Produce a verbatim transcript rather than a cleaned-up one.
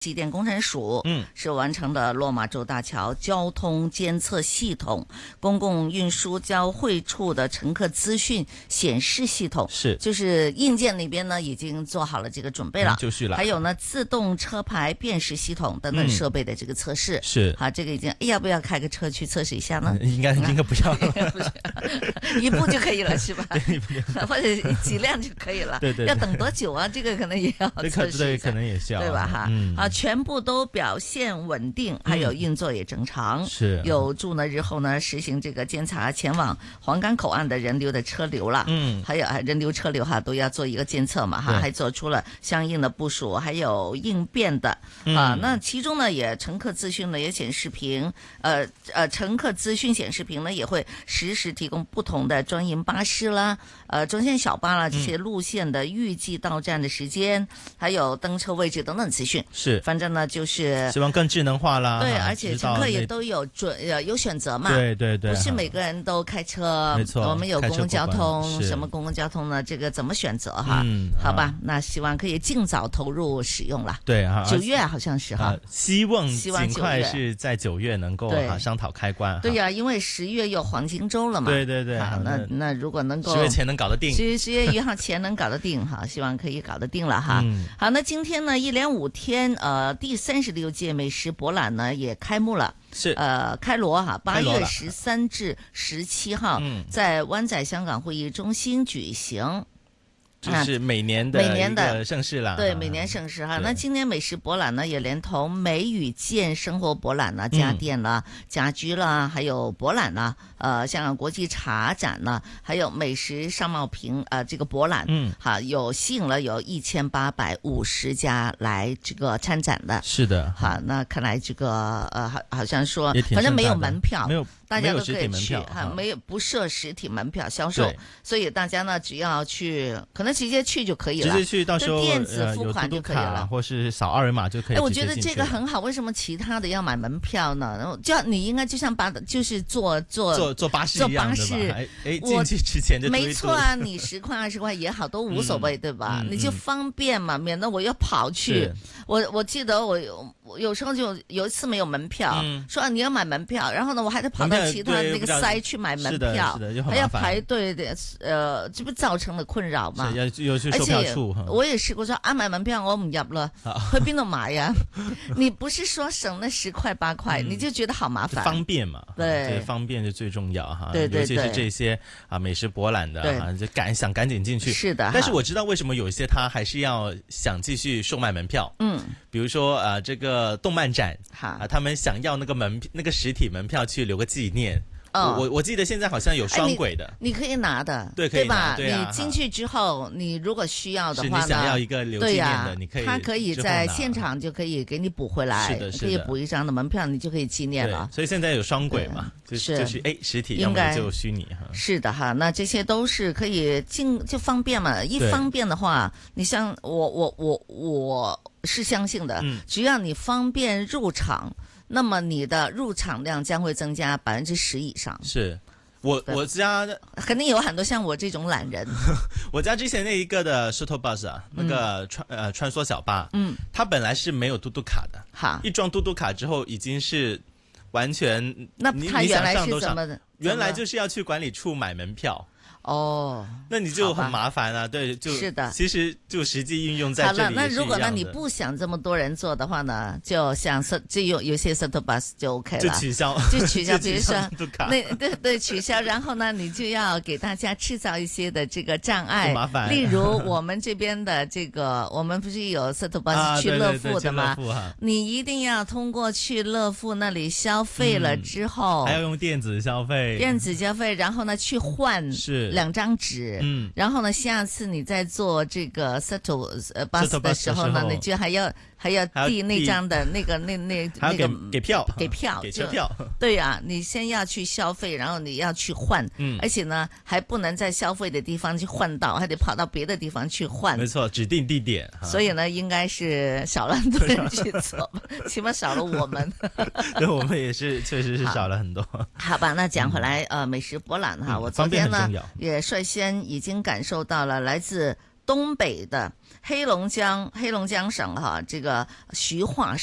机电工程署嗯是完成了落马洲大桥交通监测系统、公共运输交汇处的乘客资讯显示系统， 是就是硬件那边呢已经做好了这个准备了， 就绪了。 还有呢自动车牌辨识系统等等设备的这个测试、嗯、 是好，这个已经要不要开个车去测试一下呢？ 应该应该不要， 一部就可以了是吧？或者几辆就可以了。 对 对, 对， 要等多久啊？这个可能也要测试一下， 对，可能也需要， 对吧？哈、嗯，啊，全部都表现稳定，还有运作也正常，是、嗯、有助呢日后呢实行这个监察前往皇岗口岸的人流的车流了。嗯，还有人流车流哈都要做一个监测嘛哈，还做出了相应的部署，还有应变的、嗯、啊。那其中呢也乘客资讯呢也显示屏，呃呃，乘客资讯显示屏呢也会实时提供不同的专营巴士啦、呃专线小巴啦这些路线的预计到站的时间，嗯、还有登车位置等等资讯。是，反正呢就是希望更智能化啦。 对，而且乘客也都有准呃有选择嘛。 对对对， 不是每个人都开车。没错，我们有公共交通，什么公共交通呢？这个怎么选择哈？嗯，好吧，那希望可以尽早投入使用了。 对啊， 九月好像是哈、啊， 希望尽快是在九月能够哈商讨开关。 对呀、啊，因为十月有黄金周了嘛。 对对对， 好，那那如果能够十月前能搞得定， 十十月一号前能搞得定哈，希望可以搞得定了哈。嗯、好，那今天呢，一连五天，呃，第三十六届美食博览呢也开幕了。 是呃开锣哈，八月十三至十七号、嗯、在湾仔香港会议中心举行。 就是每年的每年的盛事了， 对，每年盛事哈。那今年美食博览呢，也连同美与健生活博览啦、家电啦、嗯、家居啦，还有博览啦，呃，香港国际茶展啦，还有美食商贸评呃这个博览，嗯，哈，有吸引了有一千八百五十家来这个参展的。 是的， 好，那看来这个呃好好像说，反正没有门票， 没有。 大家都可以去哈，没有不设实体门票销售，所以大家呢只要去，可能直接去就可以了， 直接去到时候电子付款就可以了， 或是扫二维码就可以。 哎，我觉得这个很好，为什么其他的要买门票呢？然后就要你应该就像巴就是坐坐坐坐巴士坐巴士， 哎，进去之前就没错啊，你十块二十块也好，都无所谓，对吧？你就方便嘛，免得我要跑去。我我记得我我有时候就有一次没有门票，说你要买门票，然后呢我还得跑到其他那个塞去买门票，还要排队的，呃，这不造成了困擾嘛？ 要要去售票處。 我也試過說啊，買門票我唔入啦，去邊度買呀？你不是說省那十塊八塊，你就覺得好麻煩。 方便嘛，對，方便就最重要哈。對對對，尤其是這些啊美食博覽的啊，就趕想趕緊進去。 是的。 但是我知道為什麼有一些他還是要想繼續售賣門票。嗯。比如說啊，這個動漫展，啊，他們想要那個門那個實體門票去留個紀念。哦、我我記得現在好像有雙軌的、哎你，你可以拿的， 對，可以拿，對吧？對啊、你進去之後，你如果需要的話呢， 是你想要一個留紀念的，啊、你可以， 他可以在現場就可以給你補回來， 是的，是的， 可以補一張的門票，你就可以紀念了。 所以現在有雙軌嘛，就是就是哎實體，要麼就虛擬哈。 是的哈，那這些都是可以進就方便嘛。一方便的話，你像我我我我是相信的，嗯、只要你方便入場。那麼你的入場量將會增加百分之十以上。 是我我家肯定有很多像我這種懶人。 我家之前那一個的 shuttle bus 啊，那個穿、嗯、呃穿梭小巴，嗯，它本來是沒有嘟嘟卡的，哈，一裝嘟嘟卡之後已經是完全， 那它原來是怎麼的？ 原來就是要去管理處買門票。 哦， 那你就很麻煩啊，對，就是的，其實就實際運用在這裡也是一樣的。好了， 那如果呢你不想這麼多人坐的話呢，就像就有有些 shuttle bus 就 OK 了， 就取消， 就取消，比如說那對對取消，然後呢你就要給大家製造一些的這個障礙， 麻煩。 例如我們這邊的這個，我們不是有 shuttle bus 去樂富的嗎？你一定要通過去樂富那裡消費了之後， 還要用電子消費， 電子消費，然後呢去換是。兩張紙，嗯，然後呢，下次你在做這個 shuttle bus 的時候呢，你就還要還要遞那張的那個那那那個給票給票給車票， 對呀，你先要去消費，然後你要去換，嗯，而且呢還不能在消費的地方去換到，還得跑到別的地方去換， 沒錯，指定地點， 所以呢，應該是少了很多人去做，起碼少了我們， 對，我們也是確實是少了很多。 好吧，那講回來，呃，美食博覽哈，我昨天呢也率先已經感受到了來自東北的黑龍江黑龍江省哈，這個徐化